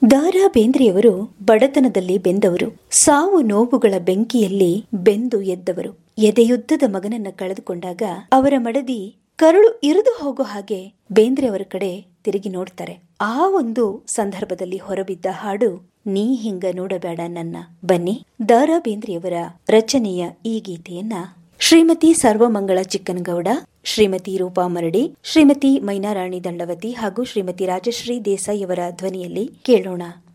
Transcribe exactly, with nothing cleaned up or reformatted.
ದಾರಾ ಬೇಂದ್ರೆಯವರು ಬಡತನದಲ್ಲಿ ಬೆಂದವರು, ಸಾವು ನೋವುಗಳ ಬೆಂಕಿಯಲ್ಲಿ ಬೆಂದು ಎದ್ದವರು. ಎದೆಯುದ್ದದ ಮಗನನ್ನ ಕಳೆದುಕೊಂಡಾಗ ಅವರ ಮಡದಿ ಕರುಳು ಇರಿದು ಹೋಗೋ ಹಾಗೆ ಬೇಂದ್ರೆ ಅವರ ಕಡೆ ತಿರುಗಿ ನೋಡ್ತಾರೆ. ಆ ಒಂದು ಸಂದರ್ಭದಲ್ಲಿ ಹೊರಬಿದ್ದ ಹಾಡು ನೀ ಹಿಂಗ ನೋಡಬೇಡ ನನ್ನ. ಬನ್ನಿ ದಾರಾ ಬೇಂದ್ರೆಯವರ ರಚನೆಯ ಈ ಗೀತೆಯನ್ನ ಶ್ರೀಮತಿ ಸರ್ವಮಂಗಳ ಚಿಕ್ಕನಗೌಡ, ಶ್ರೀಮತಿ ರೂಪಾ ಮರಡಿ, ಶ್ರೀಮತಿ ಮೈನಾರಾಣಿ ದಂಡವತಿ ಹಾಗೂ ಶ್ರೀಮತಿ ರಾಜಶ್ರೀ ದೇಸಾಯಿ ಅವರ ಧ್ವನಿಯಲ್ಲಿ ಕೇಳೋಣ.